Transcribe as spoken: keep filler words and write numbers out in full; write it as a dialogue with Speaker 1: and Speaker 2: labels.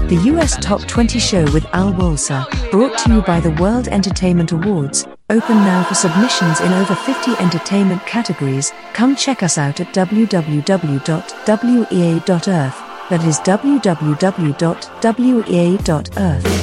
Speaker 1: The U S Top twenty Show with Al Walser, brought to you by the World Entertainment Awards, open now for submissions in over fifty entertainment categories. Come check us out at w w w dot w e a dot earth, that is w w w dot w e a dot earth.